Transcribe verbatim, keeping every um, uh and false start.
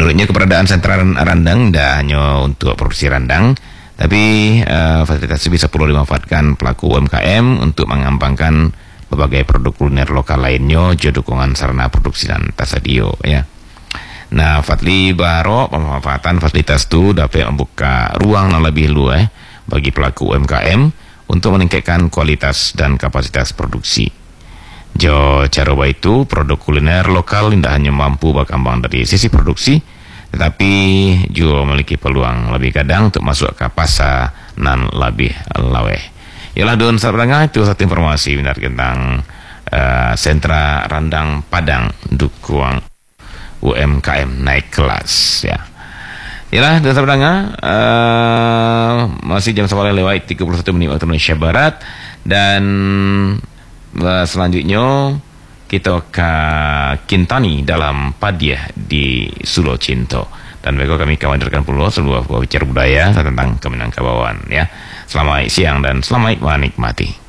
Menurutnya keberadaan sentra randang tidak hanya untuk produksi randang, tapi uh, fasilitas ini bisa perlu dimanfaatkan pelaku U M K M untuk mengembangkan berbagai produk kuliner lokal lainnya, juga dukungan sarana produksi dan tersedia ya. Nah, Fadli Baro pemanfaatan fasilitas itu dapat membuka ruang yang lebih luas eh, bagi pelaku U M K M untuk meningkatkan kualitas dan kapasitas produksi. Jo cara itu produk kuliner lokal tidak hanya mampu berkembang dari sisi produksi, tetapi juga memiliki peluang lebih kadang untuk masuk ke pasar nan lebih laweh. Yalah don sabranga itu satu informasi benar tentang uh, sentra randang Padang dukung U M K M naik kelas ya. Yalah don sabranga uh, masih jam sebelas lewat tiga puluh satu menit waktu Indonesia Barat, dan uh, selanjutnya kita ke Kintani dalam Padiah di Sulo Cinto, dan mereka kami kawadirkan pula sebuah bicara budaya tentang Keminangkabauan ya. Selamat siang dan selamat menikmati.